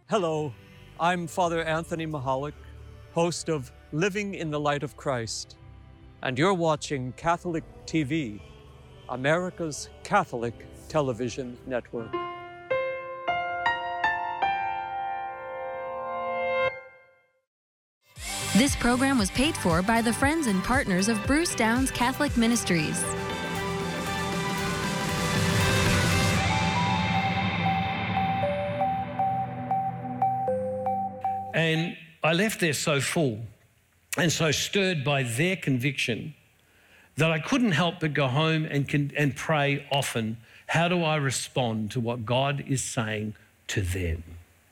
Hello, I'm Father Anthony Mahalik, host of Living in the Light of Christ, and you're watching Catholic TV, America's Catholic television network. This program was paid for by the friends and partners of Bruce Downs Catholic Ministries. And I left there so full and so stirred by their conviction that I couldn't help but go home and pray often, how do I respond to what God is saying to them?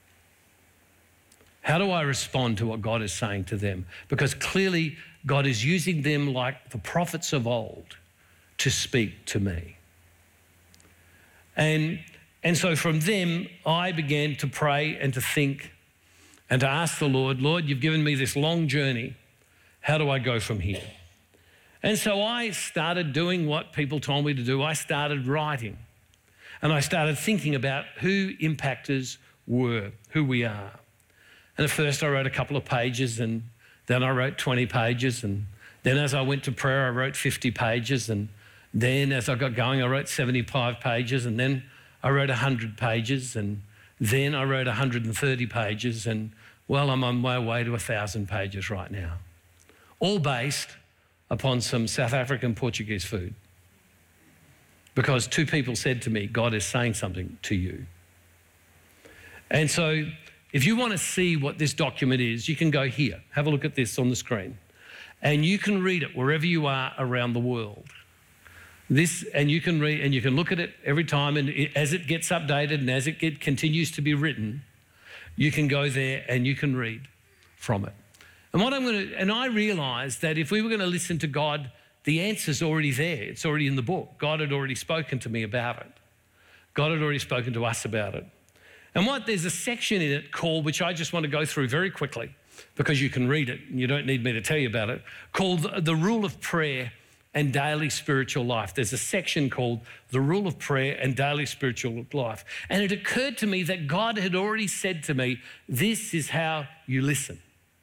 How do I respond to what God is saying to them? Because clearly God is using them like the prophets of old to speak to me. And so from them, I began to pray and to think and to ask the Lord, you've given me this long journey. How do I go from here? And so I started doing what people told me to do. I started writing. And I started thinking about who impactors were, who we are. And at first I wrote a couple of pages, and then I wrote 20 pages. And then as I went to prayer, I wrote 50 pages. And then as I got going, I wrote 75 pages. And then I wrote 100 pages. And then I wrote 130 pages. And well, I'm on my way to 1,000 pages right now, all based upon some South African Portuguese food. Because two people said to me, God is saying something to you. And so if you want to see what this document is, you can go here, have a look at this on the screen, and you can read it wherever you are around the world. And you can read, and you can look at it every time, and as it gets updated and as it continues to be written, you can go there and you can read from it. And I realised that if we were going to listen to God, the answer's already there. It's already in the book. God had already spoken to me about it. God had already spoken to us about it. And there's a section in it called, which I just want to go through very quickly because you can read it and you don't need me to tell you about it, called The Rule of Prayer and Daily Spiritual Life. There's a section called The Rule of Prayer and Daily Spiritual Life. And it occurred to me that God had already said to me, this is how you listen.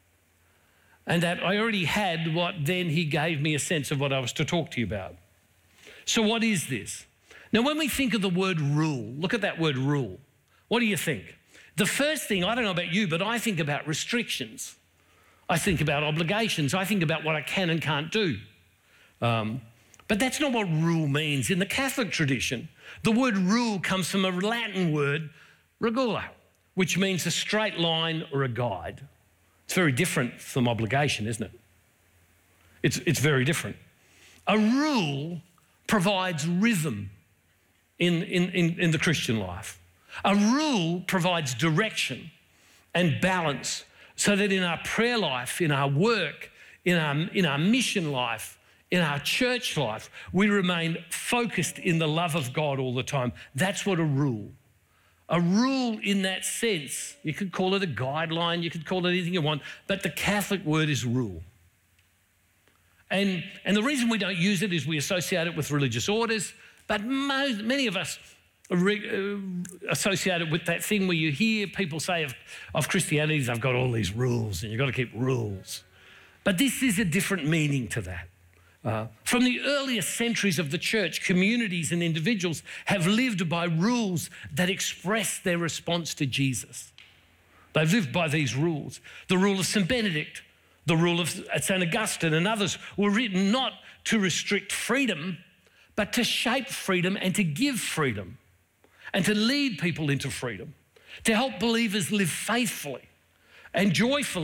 And that I already had what then he gave me a sense of what I was to talk to you about. So what is this? Now, when we think of the word rule, look at that word rule. What do you think? The first thing, I don't know about you, but I think about restrictions. I think about obligations. I think about what I can and can't do. But that's not what rule means. In the Catholic tradition, the word rule comes from a Latin word, regula, which means a straight line or a guide. It's very different from obligation, isn't it? It's very different. A rule provides rhythm in the Christian life. A rule provides direction and balance so that in our prayer life, in our work, in our mission life, in our church life, we remain focused in the love of God all the time. That's what a rule in that sense, you could call it a guideline, you could call it anything you want, but the Catholic word is rule. And the reason we don't use it is we associate it with religious orders, but many of us associate it with that thing where you hear people say of Christianity, they've got all these rules and you've got to keep rules. But this is a different meaning to that. From the earliest centuries of the church, communities and individuals have lived by rules that express their response to Jesus. They've lived by these rules. The rule of St. Benedict, the rule of St. Augustine and others were written not to restrict freedom, but to shape freedom and to give freedom and to lead people into freedom, to help believers live faithfully and joyfully